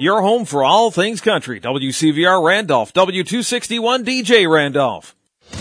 your home for all things country. WCVR Randolph, W261 DJ Randolph.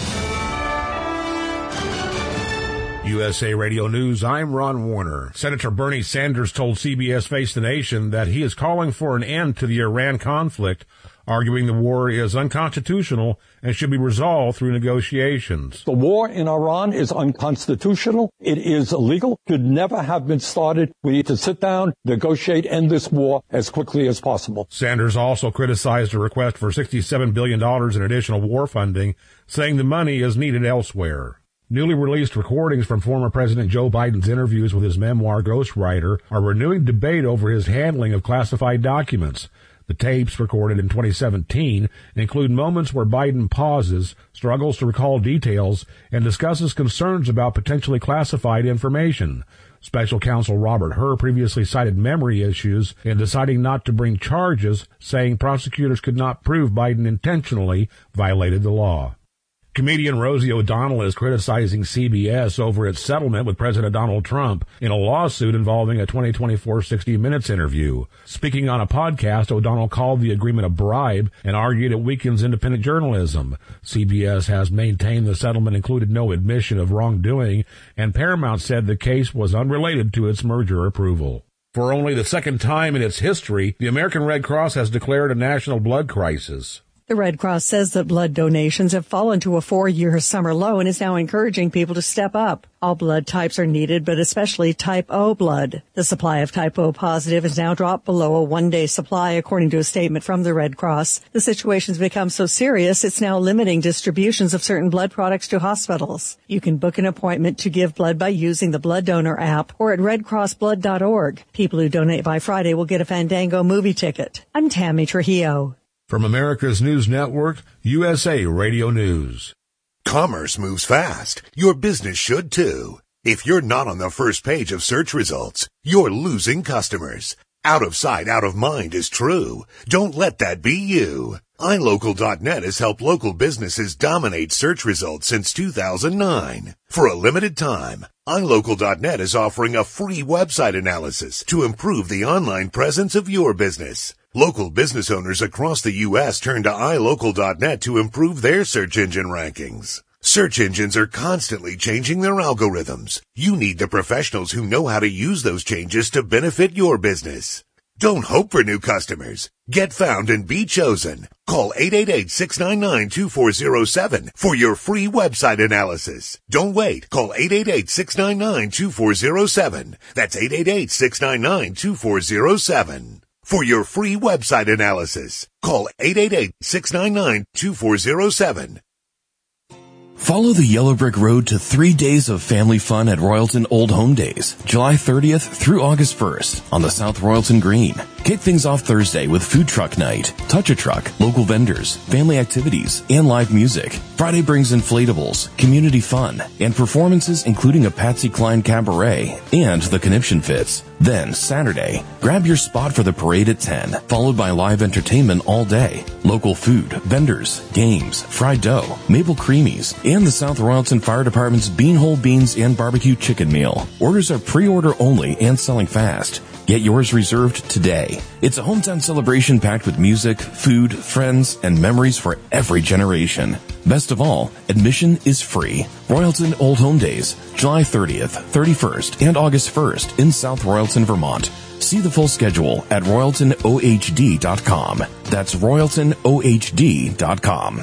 USA Radio News, I'm Ron Warner. Senator Bernie Sanders told CBS Face the Nation that he is calling for an end to the Iran conflict, arguing the war is unconstitutional and should be resolved through negotiations. The war in Iran is unconstitutional. It is illegal. Should never have been started. We need to sit down, negotiate, end this war as quickly as possible. Sanders also criticized a request for $67 billion in additional war funding, saying the money is needed elsewhere. Newly released recordings from former President Joe Biden's interviews with his memoir ghostwriter are renewing debate over his handling of classified documents. The tapes, recorded in 2017, include moments where Biden pauses, struggles to recall details, and discusses concerns about potentially classified information. Special counsel Robert Hur previously cited memory issues in deciding not to bring charges, saying prosecutors could not prove Biden intentionally violated the law. Comedian Rosie O'Donnell is criticizing CBS over its settlement with President Donald Trump in a lawsuit involving a 2024 60 Minutes interview. Speaking on a podcast, O'Donnell called the agreement a bribe and argued it weakens independent journalism. CBS has maintained the settlement included no admission of wrongdoing, and Paramount said the case was unrelated to its merger approval. For only the second time in its history, the American Red Cross has declared a national blood crisis. The Red Cross says that blood donations have fallen to a 4-year summer low and is now encouraging people to step up. All blood types are needed, but especially type O blood. The supply of type O positive has now dropped below a 1-day supply, according to a statement from the Red Cross. The situation's become so serious, it's now limiting distributions of certain blood products to hospitals. You can book an appointment to give blood by using the Blood Donor app or at redcrossblood.org. People who donate by Friday will get a Fandango movie ticket. I'm Tammy Trujillo. From America's News Network, USA Radio News. Commerce moves fast. Your business should too. If you're not on the first page of search results, you're losing customers. Out of sight, out of mind is true. Don't let that be you. iLocal.net has helped local businesses dominate search results since 2009. For a limited time, iLocal.net is offering a free website analysis to improve the online presence of your business. Local business owners across the U.S. turn to iLocal.net to improve their search engine rankings. Search engines are constantly changing their algorithms. You need the professionals who know how to use those changes to benefit your business. Don't hope for new customers. Get found and be chosen. Call 888-699-2407 for your free website analysis. Don't wait. Call 888-699-2407. That's 888-699-2407. For your free website analysis, call 888-699-2407. Follow the Yellow Brick Road to 3 days of family fun at Royalton Old Home Days, July 30th through August 1st on the South Royalton Green. Kick things off Thursday with food truck night, touch-a-truck, local vendors, family activities, and live music. Friday brings inflatables, community fun, and performances including a Patsy Cline cabaret and the Conniption Fits. Then, Saturday, grab your spot for the parade at 10, followed by live entertainment all day. Local food, vendors, games, fried dough, maple creamies, and the South Royalton Fire Department's Bean Hole Beans and Barbecue Chicken Meal. Orders are pre-order only and selling fast. Get yours reserved today. It's a hometown celebration packed with music, food, friends, and memories for every generation. Best of all, admission is free. Royalton Old Home Days, July 30th, 31st, and August 1st in South Royalton, Vermont. See the full schedule at RoyaltonOHD.com. That's RoyaltonOHD.com.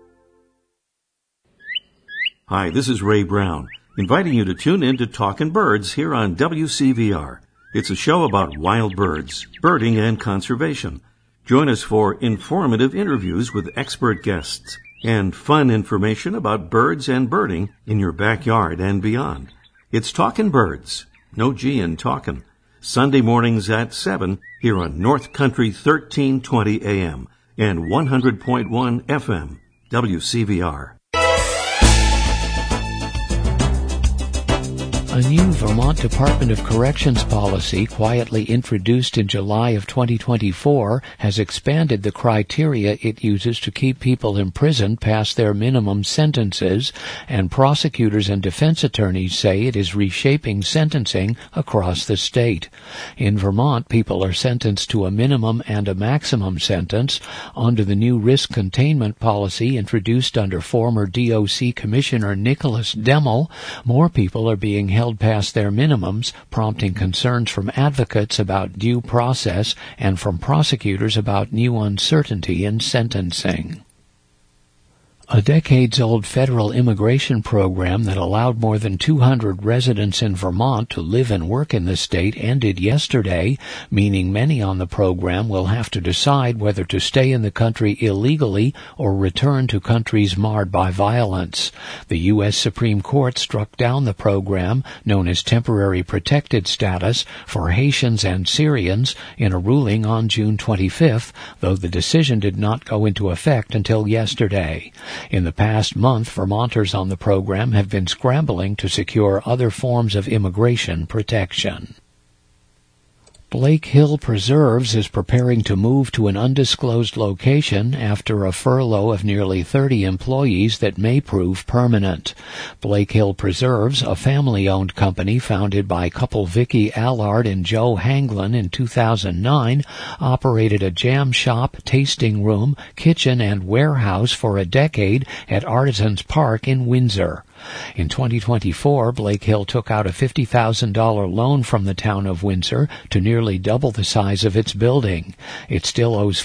Hi, this is Ray Brown, inviting you to tune in to Talkin' Birds here on WCVR. It's a show about wild birds, birding, and conservation. Join us for informative interviews with expert guests and fun information about birds and birding in your backyard and beyond. It's Talkin' Birds, no G in talkin'. Sunday mornings at 7 here on North Country 1320 AM and 100.1 FM, WCVR. A new Vermont Department of Corrections policy, quietly introduced in July of 2024, has expanded the criteria it uses to keep people imprisoned past their minimum sentences, and prosecutors and defense attorneys say it is reshaping sentencing across the state. In Vermont, people are sentenced to a minimum and a maximum sentence. Under the new risk containment policy introduced under former DOC Commissioner Nicholas Demmel, more people are being held past their minimums, prompting concerns from advocates about due process and from prosecutors about new uncertainty in sentencing. A decades-old federal immigration program that allowed more than 200 residents in Vermont to live and work in the state ended yesterday, meaning many on the program will have to decide whether to stay in the country illegally or return to countries marred by violence. The U.S. Supreme Court struck down the program, known as Temporary Protected Status, for Haitians and Syrians in a ruling on June 25th, though the decision did not go into effect until yesterday. In the past month, Vermonters on the program have been scrambling to secure other forms of immigration protection. Blake Hill Preserves is preparing to move to an undisclosed location after a furlough of nearly 30 employees that may prove permanent. Blake Hill Preserves, a family-owned company founded by couple Vicki Allard and Joe Hanglin in 2009, operated a jam shop, tasting room, kitchen, and warehouse for a decade at Artisans Park in Windsor. In 2024, Blake Hill took out a $50,000 loan from the town of Windsor to nearly double the size of its building. It still owes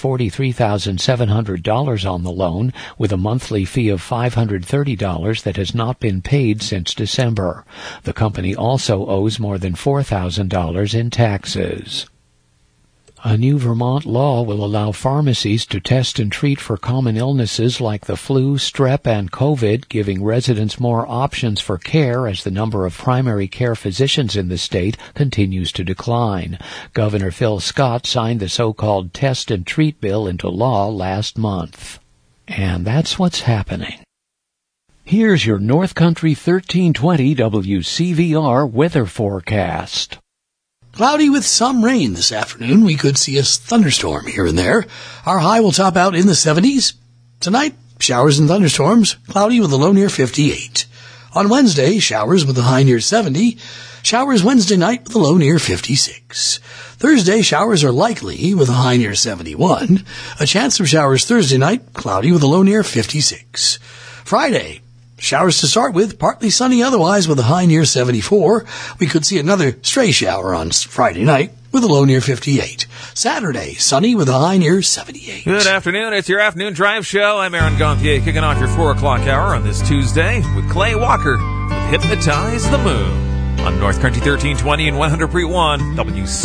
$43,700 on the loan, with a monthly fee of $530 that has not been paid since December. The company also owes more than $4,000 in taxes. A new Vermont law will allow pharmacies to test and treat for common illnesses like the flu, strep, and COVID, giving residents more options for care as the number of primary care physicians in the state continues to decline. Governor Phil Scott signed the so-called Test and Treat bill into law last month. And that's what's happening. Here's your North Country 1320 WCVR weather forecast. Cloudy with some rain this afternoon. We could see a thunderstorm here and there. Our high will top out in the 70s. Tonight, showers and thunderstorms, cloudy with a low near 58. On Wednesday, showers with a high near 70. Showers Wednesday night with a low near 56. Thursday, showers are likely with a high near 71. A chance of showers Thursday night, cloudy with a low near 56. Friday, showers to start with, partly sunny otherwise with a high near 74. We could see another stray shower on Friday night with a low near 58. Saturday, sunny with a high near 78. Good afternoon. It's your Afternoon Drive Show. I'm Aaron Gonthier, kicking off your 4 o'clock hour on this Tuesday with Clay Walker with Hypnotize the Moon on North Country 1320 and 100.1 WC.